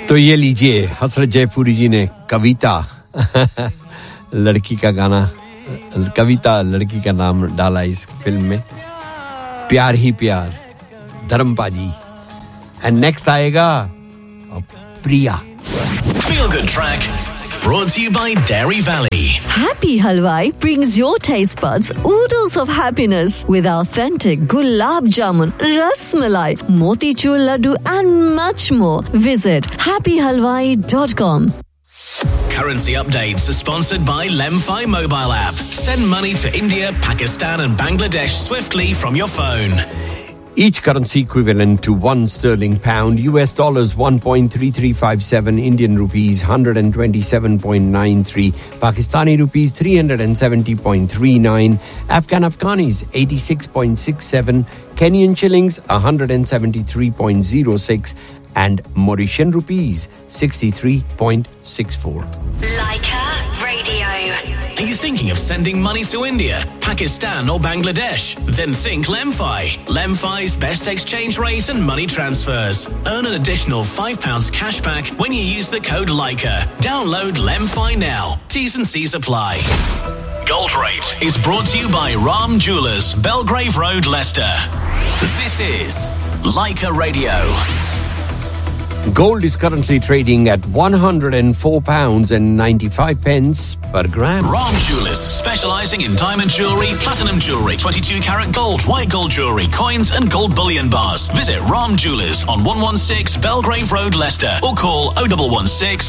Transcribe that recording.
तो ये लीजिए हसरत जयपुरी जी ने कविता लड़की का गाना कविता लड़की का नाम डाला इस फिल्म में प्यार ही प्यार धर्मपाजी एंड नेक्स्ट आएगा प्रिया Feel Good Track brought to you by Dairy Valley. Happy Halwai brings your taste buds oodles of happiness with authentic gulab jamun, ras malai, motichur laddu and much more. Visit happyhalwai.com. Currency updates are sponsored by Lemfi mobile app. Send money to India, Pakistan and Bangladesh swiftly from your phone. Each currency equivalent to 1 sterling pound, US dollars 1.3357, Indian rupees 127.93, Pakistani rupees 370.39, Afghanis 86.67, Kenyan shillings 173.06 and Mauritian rupees 63.64. Leica Radio. Are you thinking of sending money to India, Pakistan or Bangladesh? Then think Lemfi. Lemfi's best exchange rate and money transfers. Earn an additional £5 cash back when you use the code Leica. Download Lemfi now. T's and C's apply. Gold Rate is brought to you by Ram Jewellers, Belgrave Road, Leicester. This is Leica Radio. Gold is currently trading at £104.95 per gram. Ram Jewellers, specialising in diamond jewellery, platinum jewellery, 22 carat gold, white gold jewellery, coins and gold bullion bars. Visit Ram Jewellers on 116 Belgrave Road, Leicester or call 0116